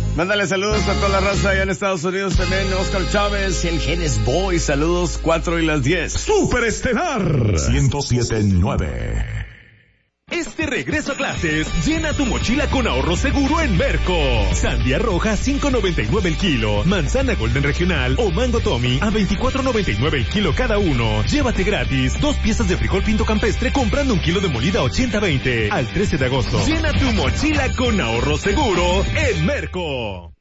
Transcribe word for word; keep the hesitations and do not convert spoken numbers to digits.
Mándale saludos a toda la raza allá en Estados Unidos también. Oscar Chávez, el Genes Boy. Saludos, cuatro y las diez. Superestelar ciento siete punto nueve. Este regreso a clases, llena tu mochila con ahorro seguro en Merco. Sandía roja, cinco noventa y nueve el kilo. Manzana Golden Regional o Mango Tommy a veinticuatro noventa y nueve el kilo cada uno. Llévate gratis dos piezas de frijol pinto campestre comprando un kilo de molida ochenta veinte. Al trece de agosto. Llena tu mochila con ahorro seguro en Merco.